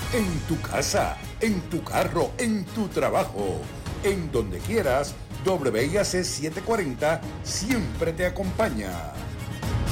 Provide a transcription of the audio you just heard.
En tu casa, en tu carro, en tu trabajo, en donde quieras, WIAC 740 siempre te acompaña.